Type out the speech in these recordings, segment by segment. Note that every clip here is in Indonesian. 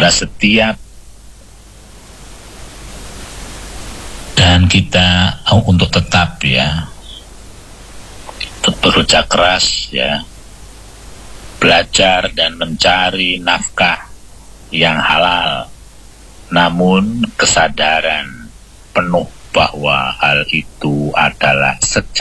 pada setiap, dan kita untuk tetap ya bekerja keras ya, belajar dan mencari nafkah yang halal, namun kesadaran penuh bahwa hal itu adalah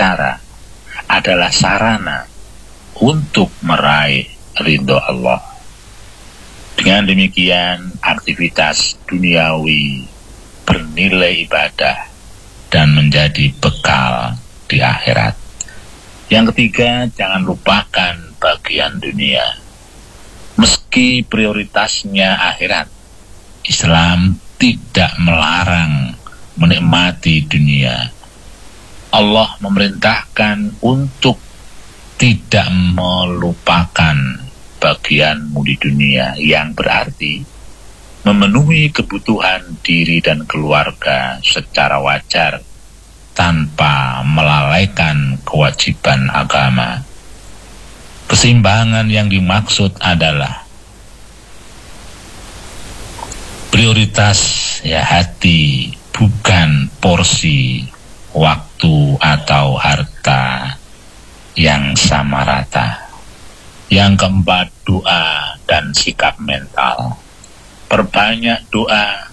sarana untuk meraih ridho Allah. Dengan demikian, aktivitas duniawi bernilai ibadah dan menjadi bekal di akhirat. Yang ketiga, jangan lupakan bagian dunia. Meski prioritasnya akhirat, Islam tidak melarang menikmati dunia. Allah memerintahkan untuk tidak melupakan bagianmu di dunia, yang berarti memenuhi kebutuhan diri dan keluarga secara wajar tanpa melalaikan kewajiban agama. Keseimbangan yang dimaksud adalah prioritas ya hati, bukan porsi, waktu atau harta yang sama rata. Yang keempat, doa dan sikap mental. Perbanyak doa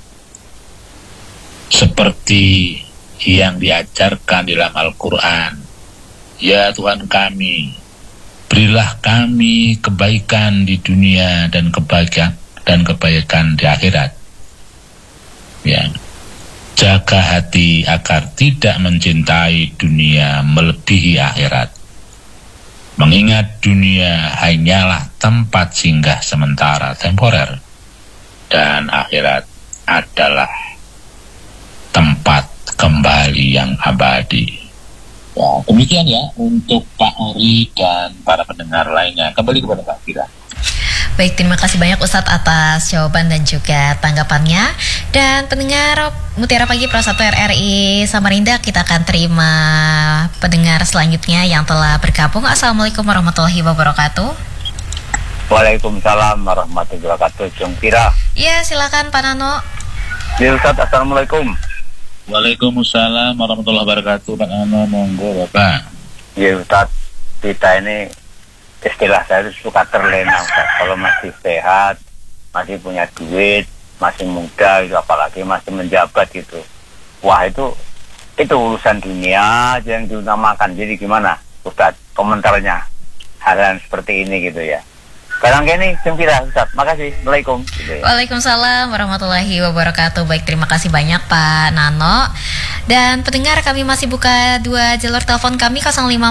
seperti yang diajarkan di dalam Al-Quran. Ya Tuhan kami, berilah kami kebaikan di dunia dan kebaikan di akhirat. Ya, jaga hati agar tidak mencintai dunia melebihi akhirat. Mengingat dunia hanyalah tempat singgah sementara temporer, dan akhirat adalah tempat kembali yang abadi. Ya, demikian ya untuk Pak Ori dan para pendengar lainnya. Kembali kepada Pak Fira. Baik, terima kasih banyak Ustadz atas jawaban dan juga tanggapannya. Dan pendengar Mutiara Pagi Pro 1 RRI Samarinda, kita akan terima pendengar selanjutnya yang telah bergabung. Assalamualaikum warahmatullahi wabarakatuh. Waalaikumsalam warahmatullahi wabarakatuh. Jung Pira. Ya, silakan Pak Nano. Ya Ustadz, Assalamualaikum. Waalaikumsalam warahmatullahi wabarakatuh. Pak Nano, monggo Bapak. Ya Ustadz, kita ini istilah saya itu suka terlena Ustadz. Kalau masih sehat, masih punya duit, masih muda gitu, apalagi masih menjabat gitu. Wah itu urusan dunia aja yang diutamakan. Jadi gimana Ustadz komentarnya hal-hal seperti ini gitu ya. Sekarang gini, Cempira Ustadz, makasih. Assalamualaikum gitu ya. Waalaikumsalam warahmatullahi wabarakatuh. Baik, terima kasih banyak Pak Nano. Dan pendengar, kami masih buka dua jalur telepon kami,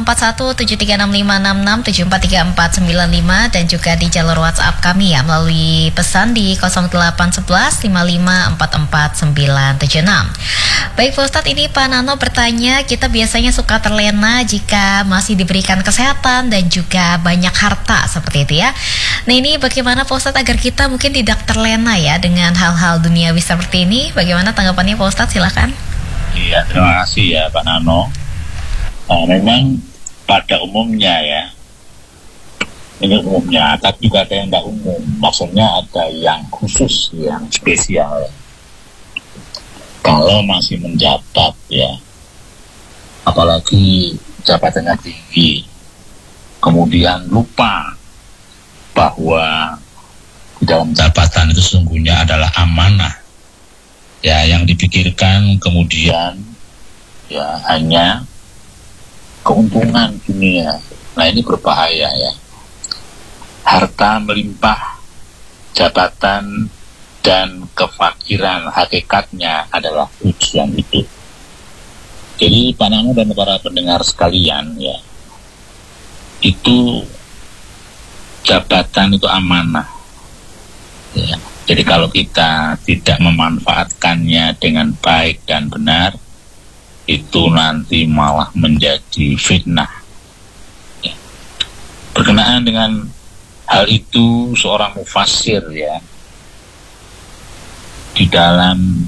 0541736566743495, dan juga di jalur WhatsApp kami ya melalui pesan di 081155444976. Baik Pak Ustadz, ini Pak Nano bertanya, kita biasanya suka terlena jika masih diberikan kesehatan dan juga banyak harta seperti itu ya. Nah ini bagaimana Pak Ustadz agar kita mungkin tidak terlena ya dengan hal-hal duniawi seperti ini? Bagaimana tanggapannya Pak Ustadz? Silakan. Iya, terima kasih ya Pak Nano. Memang pada umumnya ya, ini umumnya, tapi juga ada yang tidak umum. Maksudnya ada yang khusus, yang spesial. Kalau masih menjabat ya, apalagi jabatannya tinggi, kemudian lupa bahwa di dalam jabatan itu sesungguhnya adalah amanah ya, yang dipikirkan kemudian ya hanya keuntungan dunia. Nah ini berbahaya ya. Harta melimpah, jabatan dan kefakiran hakikatnya adalah ujian hidup. Jadi Pak Nano dan para pendengar sekalian ya, itu jabatan itu amanah ya. Jadi kalau kita tidak memanfaatkannya dengan baik dan benar, itu nanti malah menjadi fitnah ya. Berkenaan dengan hal itu, seorang mufassir ya di dalam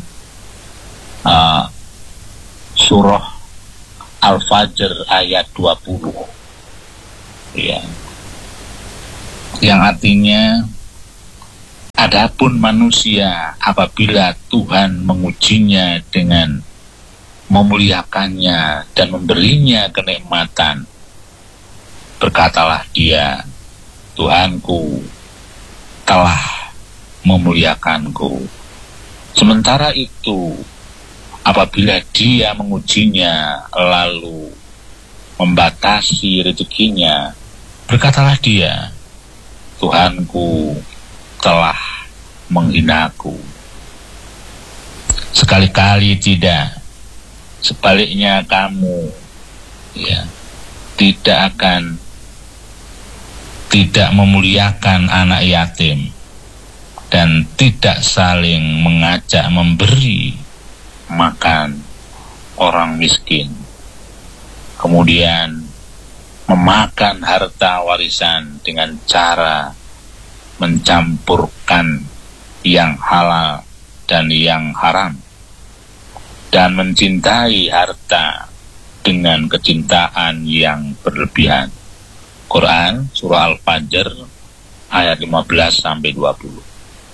surah Al-Fajr ayat 20 ya, yang artinya Adapun manusia, apabila Tuhan mengujinya dengan memuliakannya dan memberinya kenikmatan, berkatalah dia, Tuhanku telah memuliakanku. Sementara itu, apabila dia mengujinya lalu membatasi rezekinya, berkatalah dia, Tuhanku telah menghinaku. Sekali-kali tidak. Sebaliknya kamu tidak memuliakan anak yatim dan tidak saling mengajak memberi makan orang miskin, kemudian memakan harta warisan dengan cara mencampurkan yang halal dan yang haram, dan mencintai harta dengan kecintaan yang berlebihan. Quran surah Al-Fajr ayat 15-20.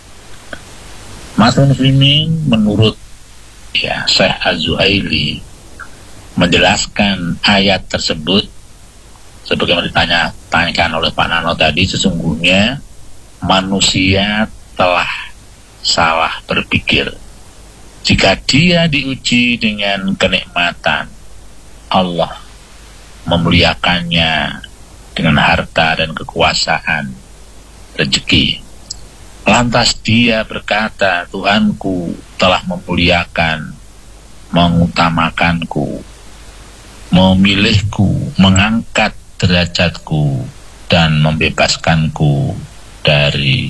Mas muslimin, menurut Syekh Az-Zuhaili menjelaskan ayat tersebut sebagaimana ditanyakan oleh Pak Nano tadi, sesungguhnya manusia telah salah berpikir. Jika dia diuji dengan kenikmatan, Allah memuliakannya dengan harta dan kekuasaan, rezeki. Lantas dia berkata, Tuhanku telah memuliakan, mengutamakanku, memilihku, mengangkat derajatku, dan membebaskanku dari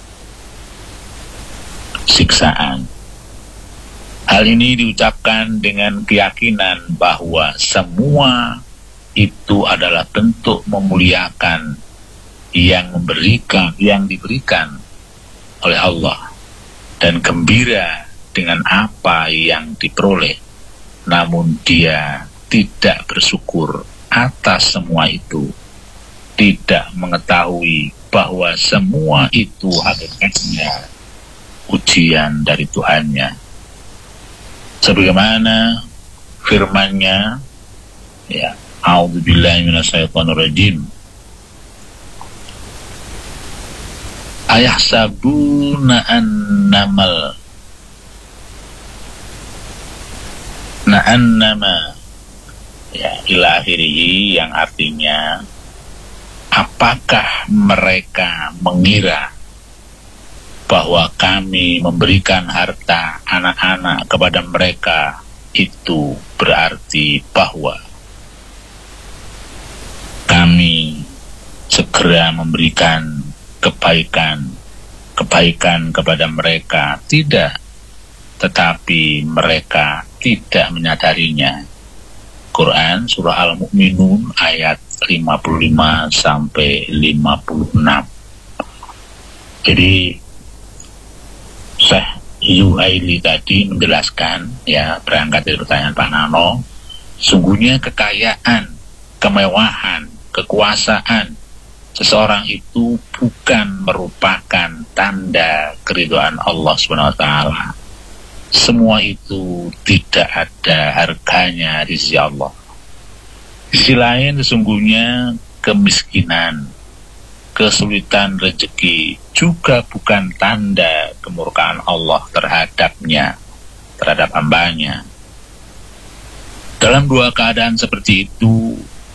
siksaan. Hal ini diucapkan dengan keyakinan bahwa semua itu adalah bentuk memuliakan yang diberikan oleh Allah, dan gembira dengan apa yang diperoleh, namun dia tidak bersyukur atas semua itu, tidak mengetahui bahwa semua itu hakikatnya ujian dari Tuhannya. Sebagaimana firman-Nya, A'udzubillahi minasyaitonirrajim. Ayahsabuna annama ila akhirih, yang artinya, apakah mereka mengira bahwa kami memberikan harta anak-anak kepada mereka, itu berarti bahwa kami segera memberikan kebaikan kepada mereka? Tidak, tetapi mereka tidak menyadarinya. Quran surah Al-Mu'minun ayat 55-56. Jadi Syekh Zuhaili tadi menjelaskan, berangkat dari pertanyaan Pak Nano, sungguhnya kekayaan, kemewahan, kekuasaan seseorang itu bukan merupakan tanda keridhaan Allah SWT. Semua itu tidak ada harganya di sisi Allah. Di sisi lain, sesungguhnya kemiskinan, kesulitan rezeki juga bukan tanda kemurkaan Allah terhadap hambanya. Dalam dua keadaan seperti itu,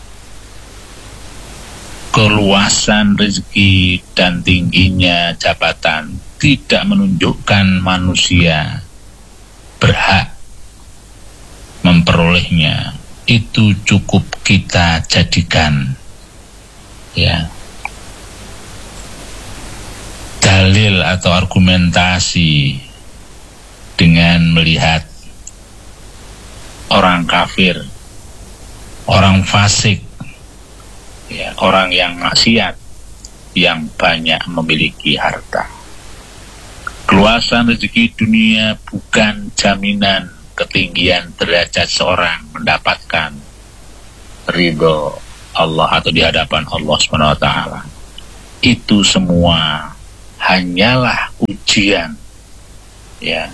keluasan rezeki dan tingginya jabatan tidak menunjukkan manusia berhak memperolehnya. Itu cukup kita jadikan dalil atau argumentasi dengan melihat orang kafir, orang fasik, orang yang maksiat yang banyak memiliki harta. Keluasan rezeki dunia bukan jaminan ketinggian derajat seorang mendapatkan ridho Allah atau di hadapan Allah SWT. Itu semua hanyalah ujian, ya,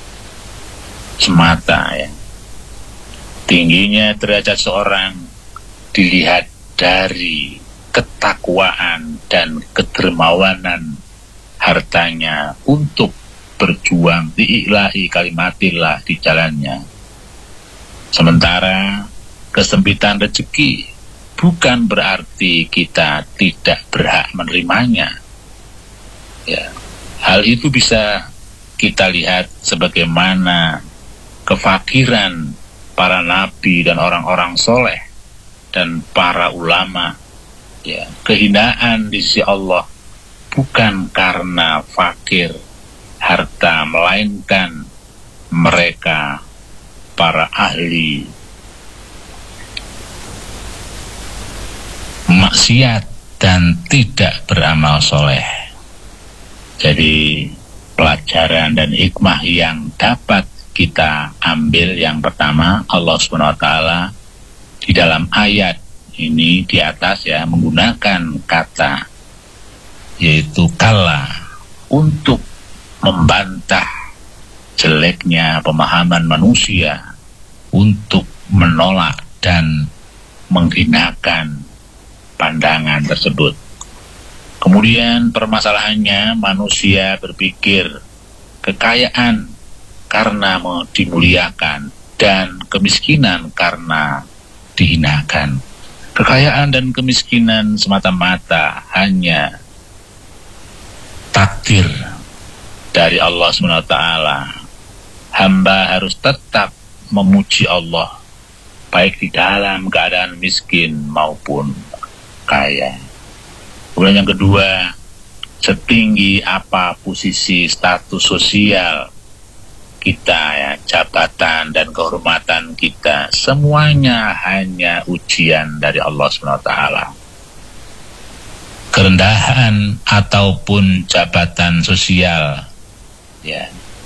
semata, ya. Tingginya derajat seorang dilihat dari ketakwaan dan kedermawanan hartanya untuk berjuang diilahi kalimatillah di jalannya. Sementara kesempitan rezeki bukan berarti kita tidak berhak menerimanya. Ya, hal itu bisa kita lihat sebagaimana kefakiran para nabi dan orang-orang soleh dan para ulama, ya, kehinaan di sisi Allah bukan karena fakir harta, melainkan mereka para ahli maksiat dan tidak beramal soleh. Jadi pelajaran dan hikmah yang dapat kita ambil yang pertama, Allah SWT di dalam ayat ini di atas, ya, menggunakan kata yaitu kala untuk membantah jeleknya pemahaman manusia, untuk menolak dan menghinakan pandangan tersebut. Kemudian permasalahannya manusia berpikir kekayaan karena dimuliakan dan kemiskinan karena dihinakan. Kekayaan dan kemiskinan semata-mata hanya takdir dari Allah SWT. Hamba harus tetap memuji Allah baik di dalam keadaan miskin maupun kaya. Kemudian yang kedua, setinggi apa posisi status sosial kita, ya, jabatan dan kehormatan kita, semuanya hanya ujian dari Allah SWT. Kerendahan ataupun jabatan sosial, ya,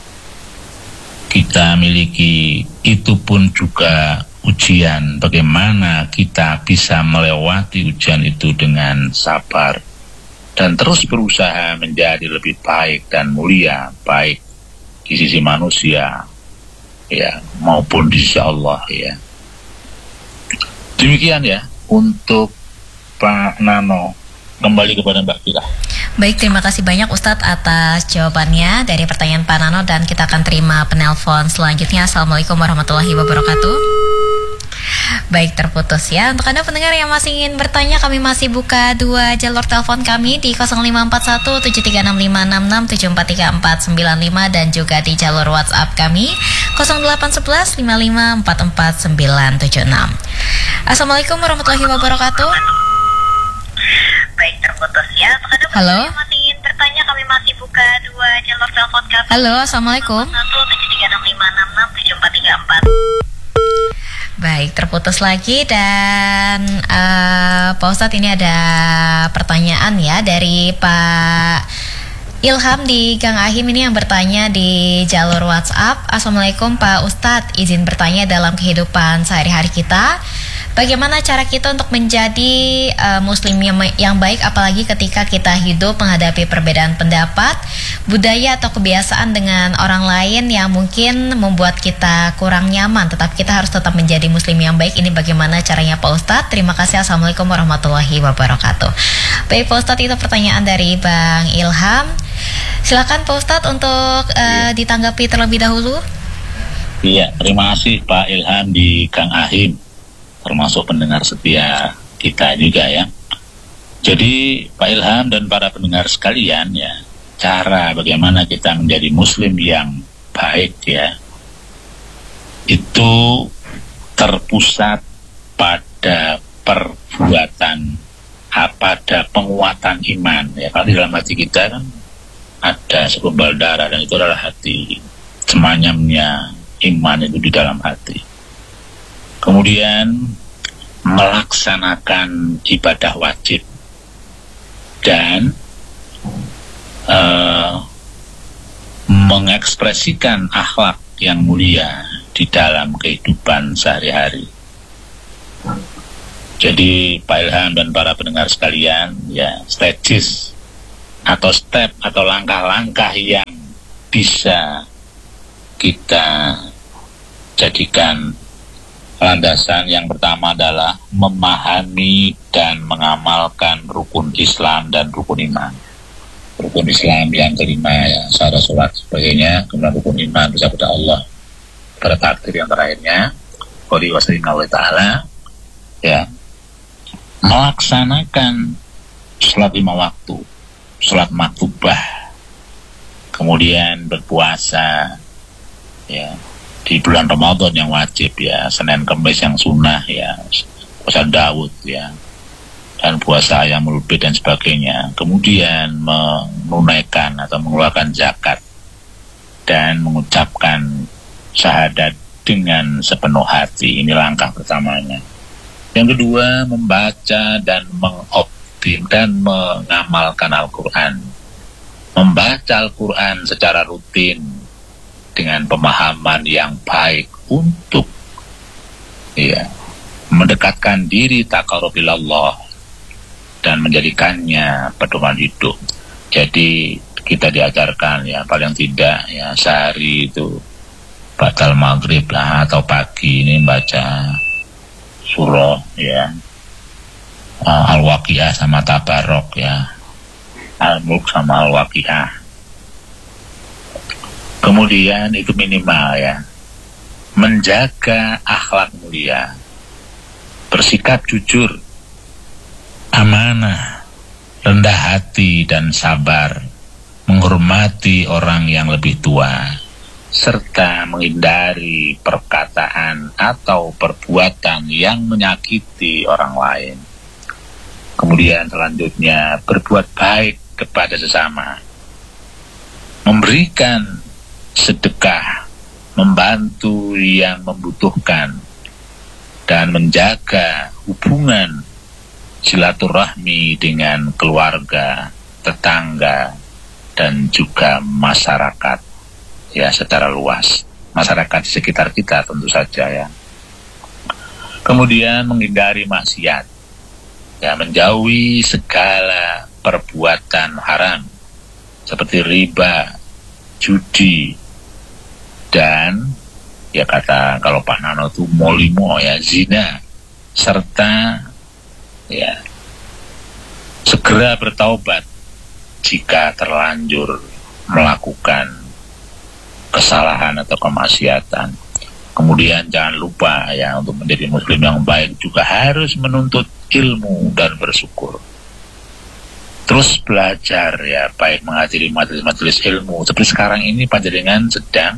kita miliki, itu pun juga ujian. Bagaimana kita bisa melewati ujian itu dengan sabar dan terus berusaha menjadi lebih baik dan mulia, baik di sisi manusia, ya, maupun di sisi Allah, ya. Demikian, ya, untuk Pak Nano. Kembali kepada Mbak Fira. Baik, terima kasih banyak Ustadz atas jawabannya dari pertanyaan Pak Nano, dan kita akan terima penelpon selanjutnya. Assalamualaikum warahmatullahi wabarakatuh. Baik, terputus, ya. Untuk Anda pendengar yang masih ingin bertanya, kami masih buka dua jalur telepon kami di 0541-736566743495 dan juga di jalur WhatsApp kami 081155449976. Assalamualaikum warahmatullahi wabarakatuh. Baik, terputus, ya. Halo. Yang masih ingin bertanya, kami masih buka dua jalur telepon kami. Halo, assalamualaikum. 17365667434. Baik, terputus lagi. Dan Pak Ustadz, ini ada pertanyaan, ya, dari Pak Ilham di Gang Ahim ini yang bertanya di jalur WhatsApp. Assalamualaikum Pak Ustadz, izin bertanya, dalam kehidupan sehari-hari kita, bagaimana cara kita untuk menjadi muslim yang baik, apalagi ketika kita hidup menghadapi perbedaan pendapat, budaya atau kebiasaan dengan orang lain yang mungkin membuat kita kurang nyaman, tetapi kita harus tetap menjadi muslim yang baik. Ini bagaimana caranya Pak Ustadz? Terima kasih. Assalamualaikum warahmatullahi wabarakatuh. Baik Pak Ustadz, itu pertanyaan dari Bang Ilham. Silakan Pak Ustadz untuk ditanggapi terlebih dahulu. Iya, terima kasih Pak Ilham di Gang Ahim, termasuk pendengar setia kita juga, ya. Jadi Pak Ilham dan para pendengar sekalian, ya, cara bagaimana kita menjadi muslim yang baik, ya, itu terpusat pada perbuatan, pada penguatan iman, ya. Kalau di dalam hati kita kan ada segumpal darah, dan itu adalah hati. Semanyamnya iman itu di dalam hati. Kemudian melaksanakan ibadah wajib dan mengekspresikan akhlak yang mulia di dalam kehidupan sehari-hari. Jadi Pak Ilham dan para pendengar sekalian, ya, statis atau step atau langkah-langkah yang bisa kita jadikan landasan. Yang pertama adalah memahami dan mengamalkan rukun Islam dan rukun iman. Rukun Islam yang kelima ya, syarat sholat sebagainya, kemudian rukun iman bisa kepada Allah, pada takdir yang terakhirnya qoli wasalina Allah Ta'ala ya, melaksanakan sholat 5 waktu, sholat maktubah, kemudian berpuasa ya di bulan Ramadan yang wajib ya, Senin Kamis yang sunnah ya, puasa Daud ya, dan puasa Ayyamul Bid dan sebagainya. Kemudian menunaikan atau mengeluarkan zakat dan mengucapkan syahadat dengan sepenuh hati. Ini langkah pertamanya. Yang kedua, membaca dan mengamalkan Al-Quran. Membaca Al-Quran secara rutin dengan pemahaman yang baik untuk ya, mendekatkan diri taqarrubillah dan menjadikannya pedoman hidup. Jadi kita diajarkan ya paling tidak ya sehari itu batal maghrib lah atau pagi ini baca surah ya, Al-Waqiah sama Tabarok ya, Al-Mulk sama Al-Waqiah. Kemudian itu minimal ya, menjaga akhlak mulia, bersikap jujur, amanah, rendah hati dan sabar, menghormati orang yang lebih tua, serta menghindari perkataan atau perbuatan yang menyakiti orang lain. Kemudian selanjutnya berbuat baik kepada sesama, memberikan sedekah, membantu yang membutuhkan, dan menjaga hubungan silaturahmi dengan keluarga, tetangga, dan juga masyarakat ya secara luas, masyarakat di sekitar kita tentu saja ya. Kemudian menghindari maksiat ya, menjauhi segala perbuatan haram seperti riba, judi, dan ya kata kalau Pak Nano itu molimo ya, zina, serta ya segera bertaubat jika terlanjur melakukan kesalahan atau kemaksiatan. Kemudian jangan lupa ya, untuk menjadi muslim yang baik juga harus menuntut ilmu dan bersyukur. Terus belajar ya, baik menghadiri majelis-majelis ilmu. Seperti sekarang ini panjenengan sedang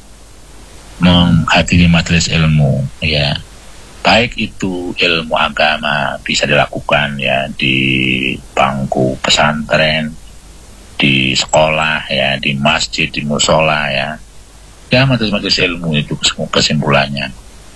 menghadiri majelis ilmu ya, baik itu ilmu agama bisa dilakukan ya di bangku pesantren, di sekolah ya, di masjid, di musola ya, ya majelis-majelis ilmu itu kesimpulannya.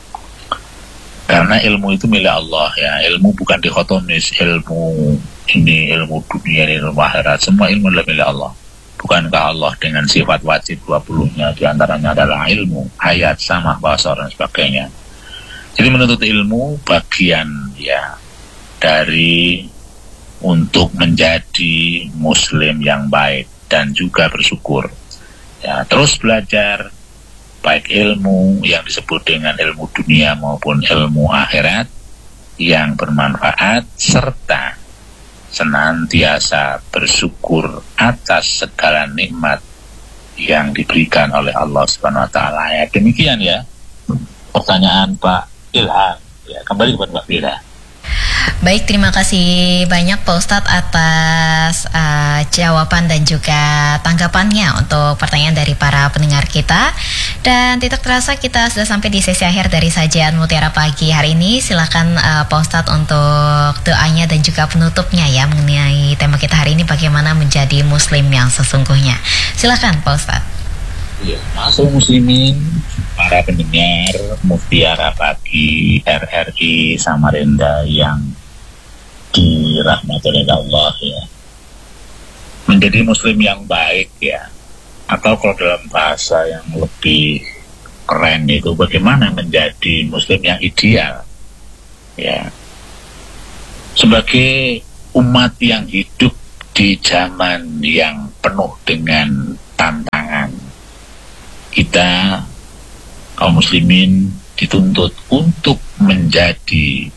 Karena ilmu itu milik Allah ya, ilmu bukan dikotomis, ilmu ini ilmu dunia, ilmu akhirat, semua ilmu adalah milik Allah. Bukankah Allah dengan sifat wajib 20-nya diantaranya adalah ilmu, hayat, sama, basar, dan sebagainya. Jadi menuntut ilmu bagian ya dari untuk menjadi muslim yang baik dan juga bersyukur ya. Terus belajar baik ilmu yang disebut dengan ilmu dunia maupun ilmu akhirat yang bermanfaat, serta senantiasa bersyukur atas segala nikmat yang diberikan oleh Allah Subhanahu wa taala. Ya, demikian ya pertanyaan Pak Ilham. Ya, kembali kepada Pak Ilham. Baik, terima kasih banyak Pak Ustadz atas jawaban dan juga tanggapannya untuk pertanyaan dari para pendengar kita. Dan tidak terasa kita sudah sampai di sesi akhir dari sajian Mutiara Pagi hari ini. Silakan Pak Ustadz untuk doanya dan juga penutupnya ya, mengenai tema kita hari ini, bagaimana menjadi muslim yang sesungguhnya. Silakan Pak Ustadz. Ya, masuk muslimin, para pendengar Mutiara Pagi RRI Samarinda yang dirahmati oleh Allah ya. Menjadi muslim yang baik ya, atau kalau dalam bahasa yang lebih keren itu bagaimana menjadi muslim yang ideal ya. Sebagai umat yang hidup di zaman yang penuh dengan tantangan. Kita kaum muslimin dituntut untuk menjadi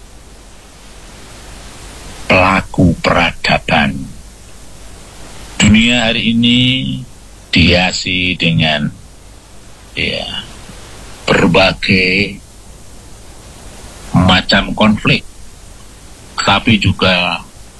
pelaku peradaban. Dunia hari ini dihiasi dengan berbagai macam konflik, tapi juga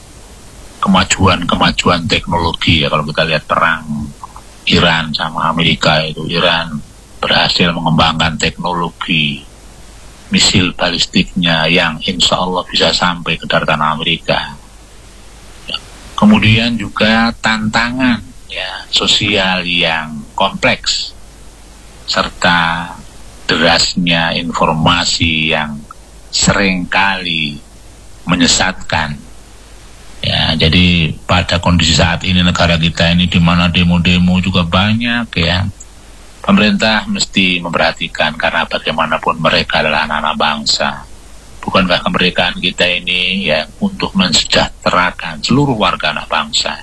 kemajuan teknologi. Kalau kita lihat perang Iran sama Amerika itu, Iran berhasil mengembangkan teknologi misil balistiknya yang insya Allah bisa sampai ke daratan Amerika. Kemudian juga tantangan sosial yang kompleks, serta derasnya informasi yang seringkali menyesatkan. Jadi pada kondisi saat ini negara kita ini, di mana demo-demo juga banyak, pemerintah mesti memperhatikan, karena bagaimanapun mereka adalah anak-anak bangsa. Bukankah kemerdekaan kita ini untuk mensejahterakan seluruh warga anak bangsa?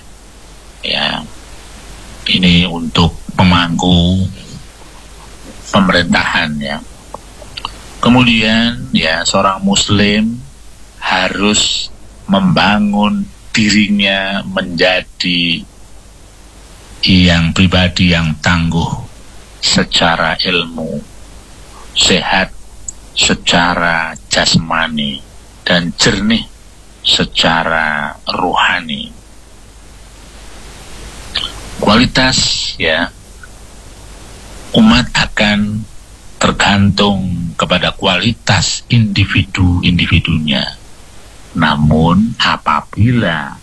Ini untuk pemangku pemerintahan. Kemudian seorang muslim harus membangun dirinya menjadi yang pribadi yang tangguh secara ilmu, sehat secara jasmani, dan jernih secara rohani. Kualitas umat akan tergantung kepada kualitas individunya. Namun apabila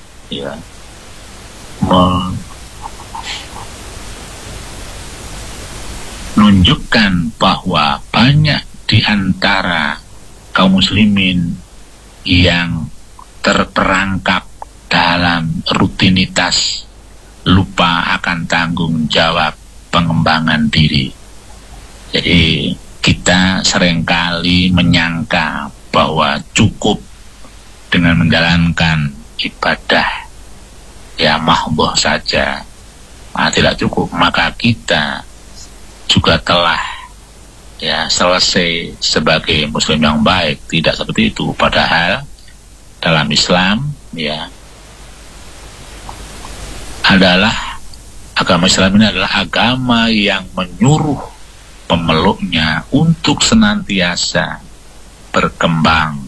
menunjukkan bahwa banyak di antara kaum muslimin yang terperangkap dalam rutinitas, lupa akan tanggung jawab pengembangan diri. Jadi kita seringkali menyangka bahwa cukup dengan menjalankan ibadah mahdhah saja. Tidak cukup, maka kita juga telah selesai sebagai muslim yang baik. Tidak seperti itu. Padahal dalam Islam adalah agama Islam ini adalah agama yang menyuruh pemeluknya untuk senantiasa berkembang,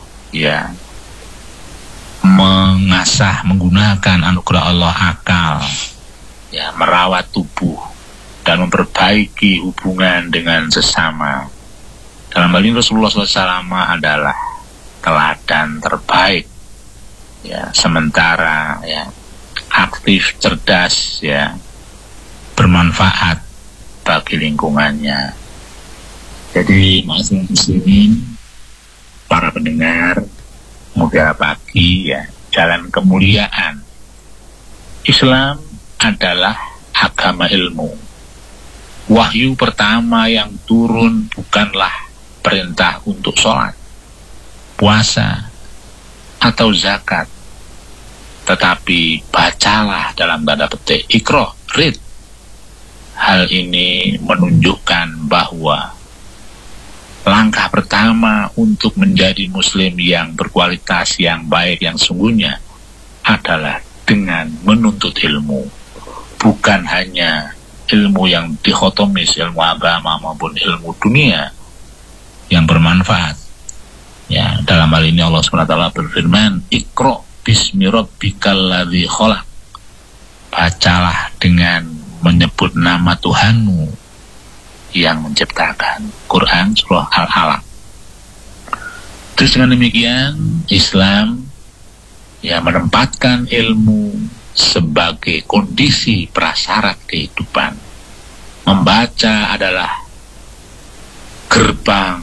mengasah, menggunakan anugerah Allah akal, merawat tubuh dan memperbaiki hubungan dengan sesama. Dalam hal ini Rasulullah SAW adalah teladan terbaik, sementara aktif, cerdas, bermanfaat bagi lingkungannya. Jadi muslimin, para pendengar, semoga pagi jalan kemuliaan. Islam adalah agama ilmu. Wahyu pertama yang turun bukanlah perintah untuk sholat, puasa, atau zakat, tetapi bacalah dalam tanda petik, Iqra, read. Hal ini menunjukkan bahwa langkah pertama untuk menjadi muslim yang berkualitas, yang baik, yang sungguhnya adalah dengan menuntut ilmu. Bukan hanya ilmu yang dikotomis, ilmu agama maupun ilmu dunia yang bermanfaat. Dalam hal ini Allah SWT berfirman, Iqra bismi rabbikal ladzi khalaq. Bacalah dengan menyebut nama Tuhanmu yang menciptakan. Quran surah Al-Alaq. Terus dengan demikian Islam menempatkan ilmu sebagai kondisi prasyarat kehidupan. Membaca adalah gerbang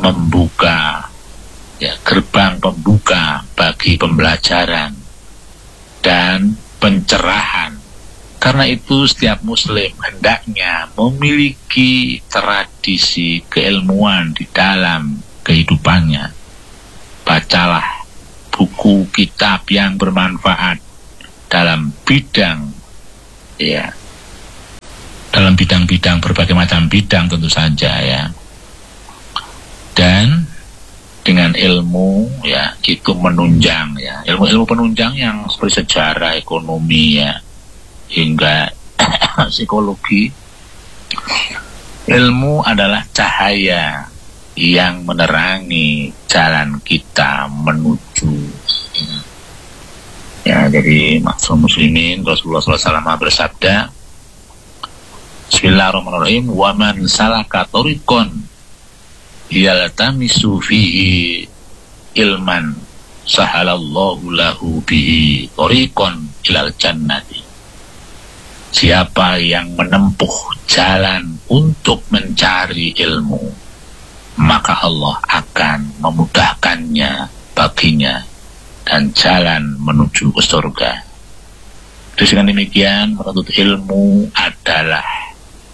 pembuka bagi pembelajaran dan pencerahan. Karena itu setiap muslim hendaknya memiliki tradisi keilmuan di dalam kehidupannya. Bacalah buku kitab yang bermanfaat dalam bidang ya, dalam bidang-bidang, berbagai macam bidang tentu saja ya. Dan dengan ilmu ya, itu menunjang ya, ilmu-ilmu penunjang yang seperti sejarah, ekonomi ya, hingga psikologi. Ilmu adalah cahaya yang menerangi jalan kita menuju ya. Jadi maksud muslimin, Rasulullah SAW bersabda, Bismillahirrahmanirrahim, wa man salaka tariqan yaltamisu fihi ilman sahalallahu lahu bihi tariqan ilal jannati. Siapa yang menempuh jalan untuk mencari ilmu, maka Allah akan memudahkannya baginya dan jalan menuju ke surga. Dengan demikian, menuntut ilmu adalah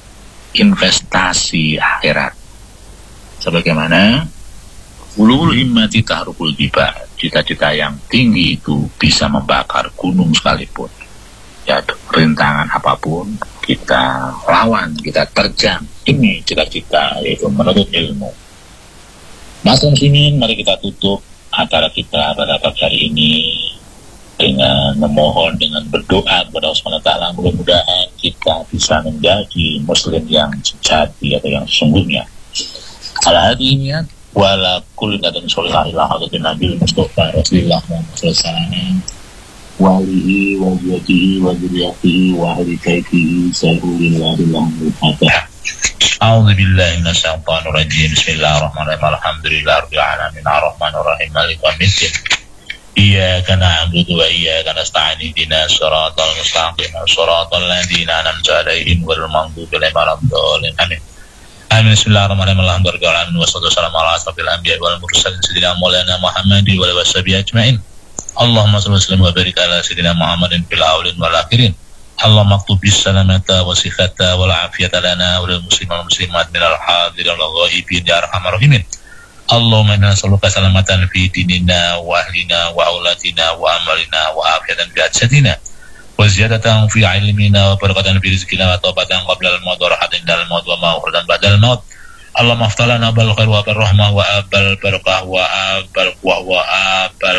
investasi akhirat. Sebagaimana ulul himmati tahrukul jibal, cita-cita yang tinggi itu bisa membakar gunung sekalipun. Ya, rintangan apapun kita lawan, kita terjang. Ini cita-cita, yaitu menuntut ilmu. Mas muslimin, mari kita tutup acara kita pada pagi hari ini dengan memohon, dengan berdoa kepada Allah SWT. Mudah-mudahan kita bisa menjadi muslim yang sejati atau yang sesungguhnya. Ala hadiyat wala kulli dan sholihah ila hadratin Nabi Mustafa Rasulullah Muhammad wa alihi wa wajhihi wa dzurriyyatihi wa ahli baitihi sallallahu alaihi wasallam. A'udzu billahi minasyaitonir rajim. Bismillahirrahmanirrahim. Alhamdulillahirabbil alamin arrahmanir rahim maliki yaumiddin. Iyyaka na'budu wa iyyaka nasta'in ihdinas siratal mustaqim siratal ladzina an'amta 'alaihim ghairil maghdubi 'alaihim waladdallin. Amin. Amin. Bismillahirrahmanirrahim. Alhamdulillahirabbil alamin wassalatu ala asrofil anbiya'i wal mursalin sayyidina maulana Muhammadin wa alihi washabihi ajmain. Allahumma shalli wa sallim wa barik ala sayyidina Muhammadin fil awwalin wal akhirin. Allahumma aktub bis salamata wa sihhata wal afiyata lana wa lil muslimin wal muslimat minal hadirin wal ghaibin ya arhamar rahimin. Allahumma inna nas'aluka salamatan fi dinina wa ahlina wa aulatina wa amalina wa afiyatan fi ajsadina wa ziyadatan fi ilmina wa barakatan fi rizqina wa taubatan qabla al-maut wa rahatan dal maut wa ma'udan ba'dal maut. Allahumma aftalana bal khair wa bar rahmah wa abal barakah wa abal quwwah wa abal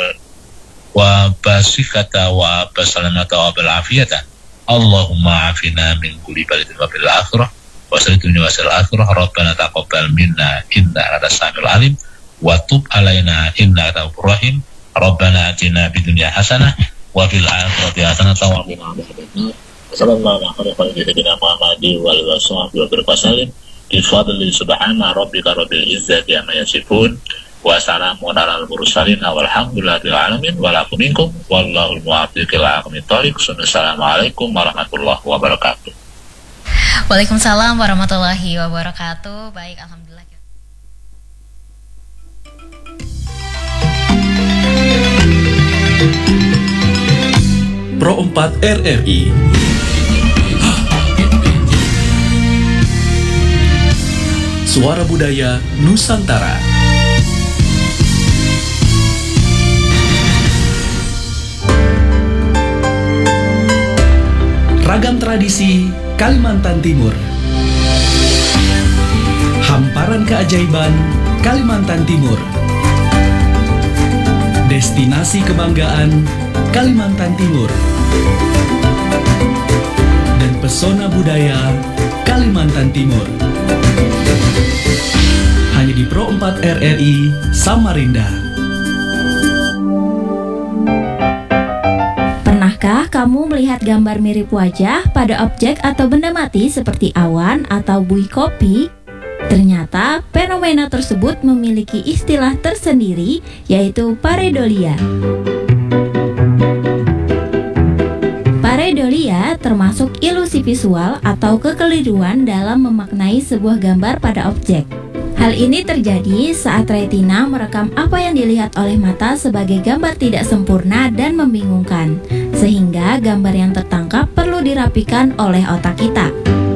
wa basikata wa basalamata wa abal afiyata. Allahumma afina min kulli balidin wa bil akhirah wa sallallahu wa sallam akhirah. Rabbana taqabbal minna innaka antas samiul alim wa tub alaina innaka ghafurur rahim. Rabbana atina fid dunya hasanah wa fil akhirati hasanah wa qina adzabannar. Sallallahu alaihi wa sallam bi fadli subhana rabbika rabbil izzati amma yasifun wa salamun alal mursalin walhamdulillahi alamin wa lakum minkum wallahu muwaffiq ila aqwamit thoriq. Assalamualaikum warahmatullahi wabarakatuh. Waalaikumsalam warahmatullahi wabarakatuh. Baik, alhamdulillah. Pro 4 RRI Suara Budaya Nusantara. Ragam tradisi Kalimantan Timur. Hamparan keajaiban Kalimantan Timur. Destinasi kebanggaan Kalimantan Timur. Dan pesona budaya Kalimantan Timur. Hanya di Pro 4 RRI Samarinda. Pernahkah kamu melihat gambar mirip wajah pada objek atau benda mati seperti awan atau buih kopi? Ternyata fenomena tersebut memiliki istilah tersendiri, yaitu pareidolia. Pareidolia termasuk ilusi visual atau kekeliruan dalam memaknai sebuah gambar pada objek. Hal ini terjadi saat retina merekam apa yang dilihat oleh mata sebagai gambar tidak sempurna dan membingungkan, sehingga gambar yang tertangkap perlu dirapikan oleh otak kita.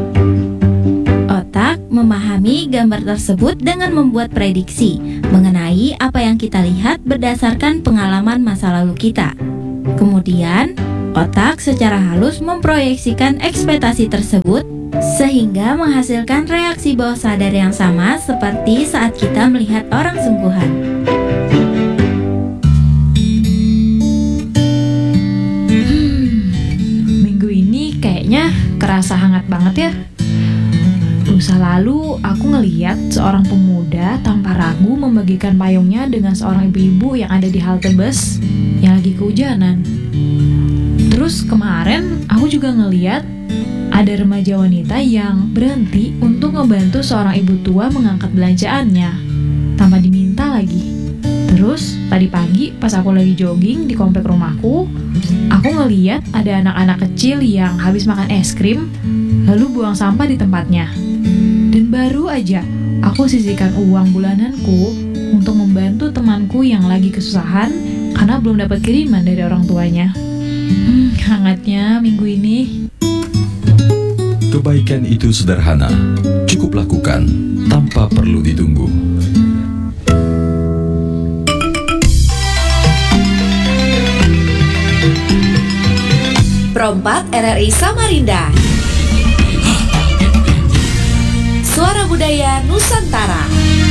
Otak memahami gambar tersebut dengan membuat prediksi mengenai apa yang kita lihat berdasarkan pengalaman masa lalu kita. Kemudian, Otak secara halus memproyeksikan ekspektasi tersebut sehingga menghasilkan reaksi bawah sadar yang sama seperti saat kita melihat orang sungguhan. Minggu ini kayaknya kerasa hangat banget ya. Lusa lalu aku ngeliat seorang pemuda tanpa ragu membagikan payungnya dengan seorang ibu-ibu yang ada di halte bus yang lagi kehujanan. Terus kemarin aku juga ngeliat ada remaja wanita yang berhenti untuk ngebantu seorang ibu tua mengangkat belanjaannya tanpa diminta lagi. Terus tadi pagi pas aku lagi jogging di komplek rumahku, aku ngeliat ada anak-anak kecil yang habis makan es krim lalu buang sampah di tempatnya. Dan baru aja aku sisihkan uang bulananku untuk membantu temanku yang lagi kesusahan karena belum dapat kiriman dari orang tuanya. Hangatnya minggu ini. Kebaikan itu sederhana, cukup lakukan tanpa perlu ditunggu. Perompat RRI Samarinda. Suara Budaya Nusantara.